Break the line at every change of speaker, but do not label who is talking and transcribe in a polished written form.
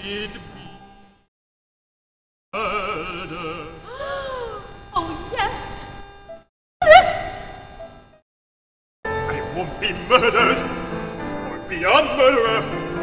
it be murder?
Oh, yes. Let's.
I won't be murdered or be a murderer.